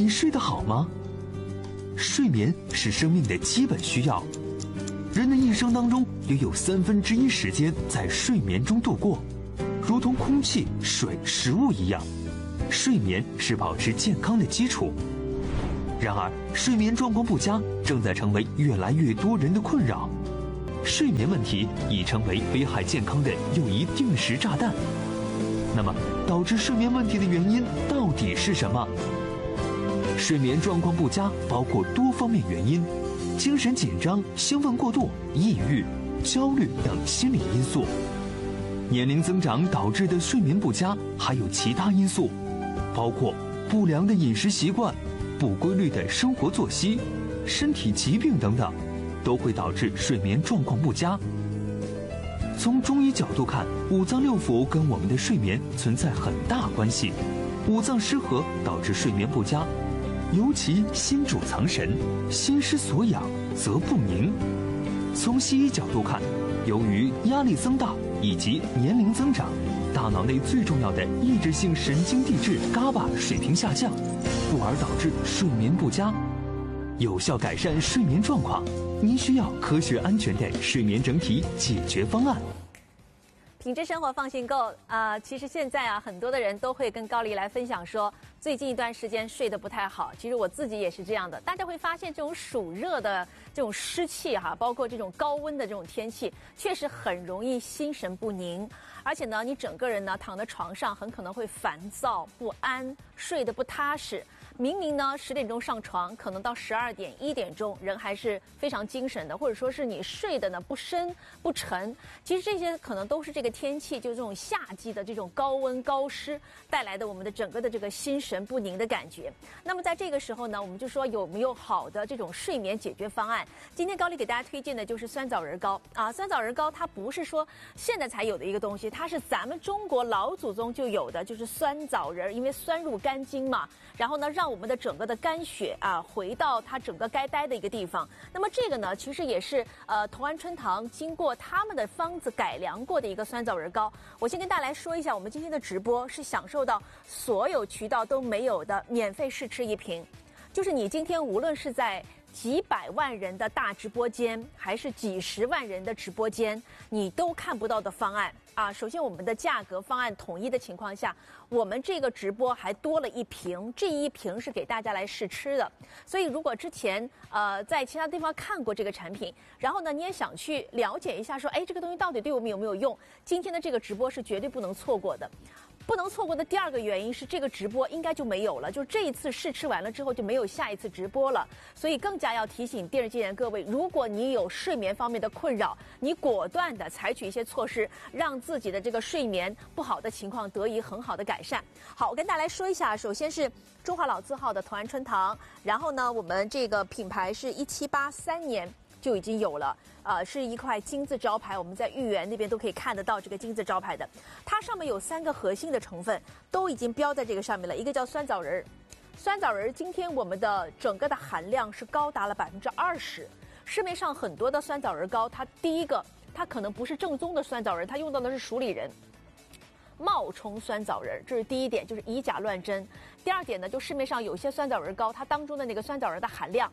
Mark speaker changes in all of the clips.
Speaker 1: 你睡得好吗？睡眠是生命的基本需要，人的一生当中约有1/3时间在睡眠中度过，如同空气、水、食物一样，睡眠是保持健康的基础。然而，睡眠状况不佳正在成为越来越多人的困扰，睡眠问题已成为危害健康的又一定时炸弹。那么，导致睡眠问题的原因到底是什么？睡眠状况不佳包括多方面原因，精神紧张、兴奋过度、抑郁、焦虑等心理因素。年龄增长导致的睡眠不佳还有其他因素，包括不良的饮食习惯、不规律的生活作息、身体疾病等等，都会导致睡眠状况不佳。从中医角度看，五脏六腑跟我们的睡眠存在很大关系，五脏失和导致睡眠不佳。尤其心主藏神，心失所养则不宁。从西医角度看，由于压力增大以及年龄增长，大脑内最重要的抑制性神经递质伽巴水平下降，故而导致睡眠不佳。有效改善睡眠状况，您需要科学安全的睡眠整体解决方案。
Speaker 2: 品质生活放心购其实现在啊，很多的人都会跟高丽来分享说，最近一段时间睡得不太好。其实我自己也是这样的。大家会发现，这种暑热的这种湿气包括这种高温的这种天气，确实很容易心神不宁。而且呢，你整个人呢躺在床上，很可能会烦躁不安，睡得不踏实。明明呢10点钟上床，可能到12点1点钟人还是非常精神的，或者说是你睡的呢不深不沉。其实这些可能都是这个天气，就这种夏季的这种高温高湿带来的我们的整个的这个心神不宁的感觉。那么在这个时候呢，我们就说有没有好的这种睡眠解决方案？今天高丽给大家推荐的就是酸枣仁膏酸枣仁膏它不是说现在才有的一个东西，它是咱们中国老祖宗就有的，就是酸枣仁，因为酸入肝经嘛，然后呢让我们的整个的肝血回到它整个该待的一个地方。那么这个呢，其实也是同安春堂经过他们的方子改良过的一个酸枣仁膏。我先跟大家来说一下，我们今天的直播是享受到所有渠道都没有的免费试吃1瓶，就是你今天无论是在几百万人的大直播间，还是几十万人的直播间，你都看不到的方案首先我们的价格方案统一的情况下，我们这个直播还多了1瓶，这1瓶是给大家来试吃的。所以如果之前在其他地方看过这个产品，然后呢你也想去了解一下说，这个东西到底对我们有没有用，今天的这个直播是绝对不能错过的。不能错过的第2个原因是，这个直播应该就没有了，就这一次试吃完了之后就没有下一次直播了。所以更加要提醒电视机前各位，如果你有睡眠方面的困扰，你果断的采取一些措施，让自己的这个睡眠不好的情况得以很好的改善。好，我跟大家来说一下，首先是中华老字号的同安春堂，然后呢我们这个品牌是1783年就已经有了，是一块金字招牌，我们在豫园那边都可以看得到这个金字招牌的。它上面有3个核心的成分，都已经标在这个上面了。一个叫酸枣仁，酸枣仁今天我们的整个的含量是高达了20%。市面上很多的酸枣仁膏，它第一个它可能不是正宗的酸枣仁，它用到的是熟里仁。冒充酸枣仁，这是第一点，就是以假乱真。第2点呢，就市面上有些酸枣仁膏，它当中的那个酸枣仁的含量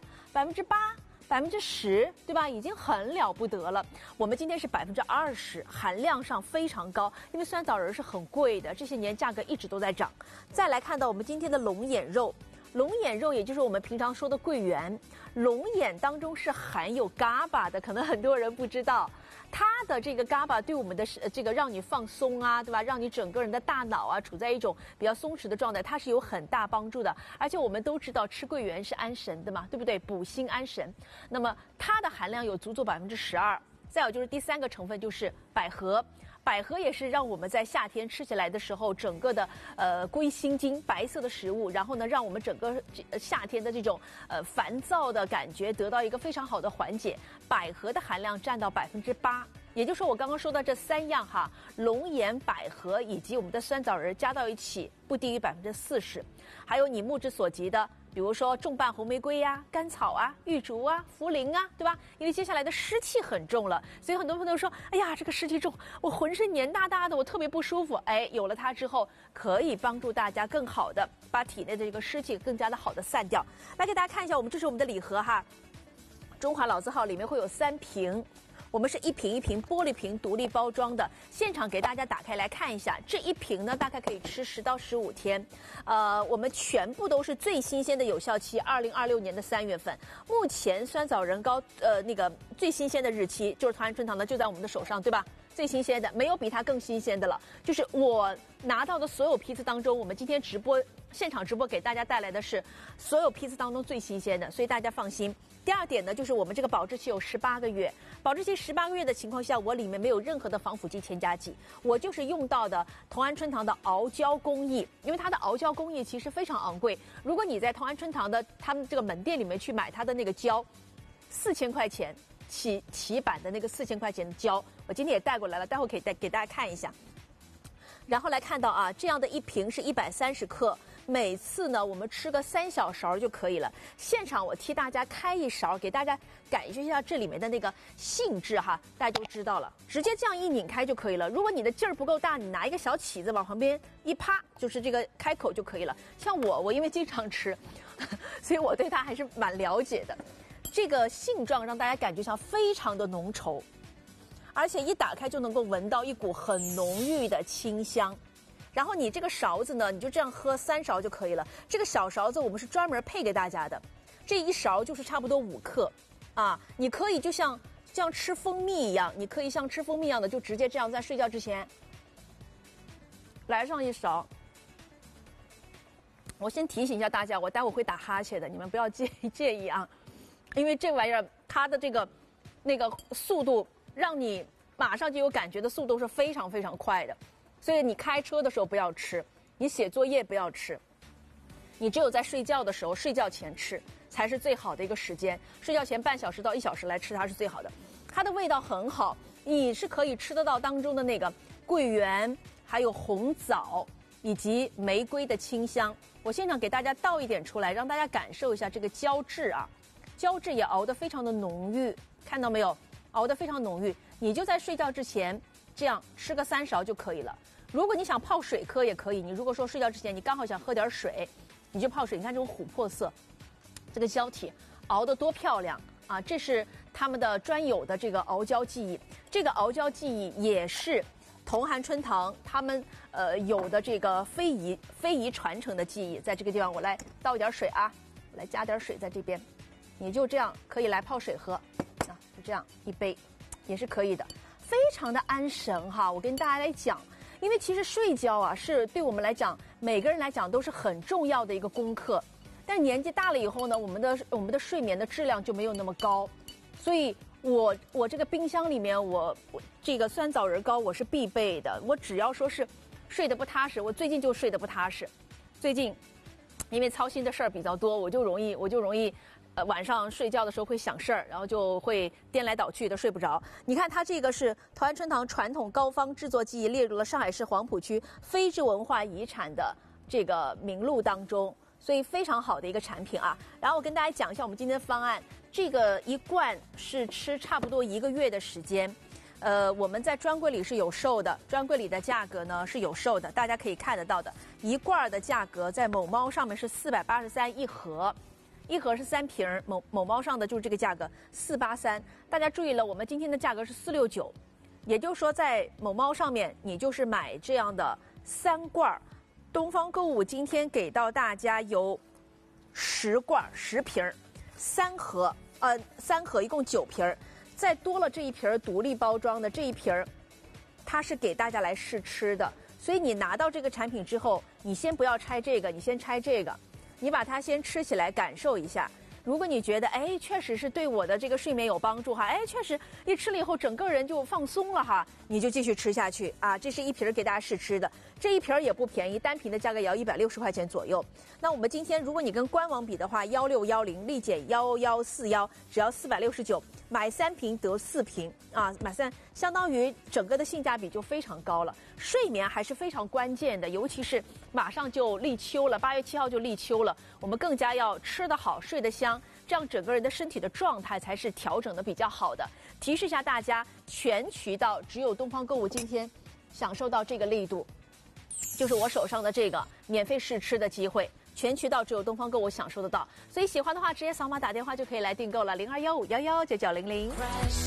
Speaker 2: 8%。10%，对吧？已经很了不得了。我们今天是20%，含量上非常高，因为酸枣仁是很贵的，这些年价格一直都在涨。再来看到我们今天的龙眼肉，龙眼肉也就是我们平常说的桂圆，龙眼当中是含有伽巴的，可能很多人不知道。它的这个伽巴对我们的这个让你放松对吧？让你整个人的大脑处在一种比较松弛的状态，它是有很大帮助的。而且我们都知道吃桂圆是安神的嘛，对不对？补心安神。那么它的含量有足足12%。再有就是第3个成分就是百合。百合也是让我们在夏天吃起来的时候，整个的归心经，白色的食物，然后呢，让我们整个夏天的这种烦躁的感觉得到一个非常好的缓解。百合的含量占到8%，也就是说我刚刚说的这3样龙眼、百合以及我们的酸枣仁加到一起，不低于40%。还有你目之所及的比如说重瓣红玫瑰呀、甘草啊、玉竹啊、茯苓啊，对吧？因为接下来的湿气很重了，所以很多朋友说，哎呀，这个湿气重，我浑身黏哒哒的，我特别不舒服。哎，有了它之后，可以帮助大家更好的把体内的这个湿气更加的好的散掉。来给大家看一下，这是我们的礼盒哈，中华老字号里面会有3瓶。我们是一瓶一瓶玻璃瓶独立包装的，现场给大家打开来看一下，这一瓶呢大概可以吃10到15天，我们全部都是最新鲜的有效期，2026年的3月份。目前酸枣仁膏那个最新鲜的日期就是团安春堂的就在我们的手上，对吧？最新鲜的，没有比它更新鲜的了。就是我拿到的所有批次当中，我们今天现场直播给大家带来的是所有批次当中最新鲜的，所以大家放心。第二点呢，就是我们这个保质期有18个月，保质期18个月的情况下，我里面没有任何的防腐剂添加剂，我就是用到的同安春堂的熬胶工艺，因为它的熬胶工艺其实非常昂贵。如果你在同安春堂的他们这个门店里面去买它的那个胶，4000块钱起版的那个4000块钱的胶，我今天也带过来了，待会可以给大家看一下。然后来看到啊，这样的一瓶是130克。每次呢，我们吃个3小勺就可以了。现场我替大家开1勺，给大家感受一下这里面的那个性质哈，大家就知道了。直接这样一拧开就可以了。如果你的劲儿不够大，你拿一个小起子往旁边一啪，就是这个开口就可以了。像我因为经常吃，所以我对它还是蛮了解的。这个性状让大家感觉上非常的浓稠，而且一打开就能够闻到一股很浓郁的清香。然后你这个勺子呢，你就这样喝3勺就可以了。这个小勺子我们是专门配给大家的，这1勺就是差不多5克，啊，你可以就像吃蜂蜜一样，你可以像吃蜂蜜一样的，就直接这样在睡觉之前来上1勺。我先提醒一下大家，我待会会打哈欠的，你们不要介意啊，因为这玩意儿它的那个速度，让你马上就有感觉的速度是非常非常快的。所以你开车的时候不要吃，你写作业不要吃，你只有在睡觉的时候，睡觉前吃才是最好的一个时间。睡觉前半小时到1小时来吃它是最好的。它的味道很好，你是可以吃得到当中的那个桂圆，还有红枣以及玫瑰的清香。我现场给大家倒一点出来，让大家感受一下这个胶质啊，胶质也熬得非常的浓郁，看到没有？熬得非常浓郁。你就在睡觉之前这样吃个3勺就可以了。如果你想泡水喝也可以，你如果说睡觉之前你刚好想喝点水，你就泡水。你看这种琥珀色，这个胶体熬得多漂亮啊！这是他们的专有的这个熬胶技艺，这个熬胶技艺也是同寒春堂他们有的这个非遗传承的技艺。在这个地方我来倒一点水啊，我来加点水在这边，你就这样可以来泡水喝啊，就这样1杯也是可以的，非常的安神哈。我跟大家来讲，因为其实睡觉啊是对我们来讲，每个人来讲都是很重要的一个功课。但年纪大了以后呢，我们的睡眠的质量就没有那么高，所以我这个冰箱里面我这个酸枣仁膏我是必备的。我只要说是睡得不踏实，我最近就睡得不踏实。最近因为操心的事儿比较多，我就容易晚上睡觉的时候会想事儿，然后就会颠来倒去的睡不着。你看它这个是同安春堂传统膏方制作技艺，列入了上海市黄浦区非质文化遗产的这个名录当中，所以非常好的一个产品啊。然后我跟大家讲一下我们今天的方案，这个1罐是吃差不多1个月的时间。我们在专柜里是有售的，专柜里的价格呢是有售的，大家可以看得到的。1罐的价格在某猫上面是483一盒。1盒是3瓶，某猫上的就是这个价格483。大家注意了，我们今天的价格是469，也就是说在某猫上面你就是买这样的3罐。东方购物今天给到大家有10罐10瓶，3盒一共9瓶，再多了这一瓶独立包装的这一瓶，它是给大家来试吃的。所以你拿到这个产品之后，你先不要拆这个，你先拆这个。你把它先吃起来感受一下，如果你觉得确实是对我的这个睡眠有帮助哈，确实一吃了以后整个人就放松了哈，你就继续吃下去啊。这是1瓶给大家试吃的， 这一瓶也不便宜，单瓶的价格也要160块钱左右。那我们今天如果你跟官网比的话，1610立减1141，只要469，买3瓶得4瓶啊，买3相当于整个的性价比就非常高了。睡眠还是非常关键的，尤其是马上就立秋了，8月7号就立秋了，我们更加要吃得好，睡得香，这样整个人的身体的状态才是调整的比较好的。提示一下大家，全渠道只有东方购物今天享受到这个力度。就是我手上的这个免费试吃的机会，全渠道只有东方购物享受得到，所以喜欢的话直接扫码打电话就可以来订购了，0215119900。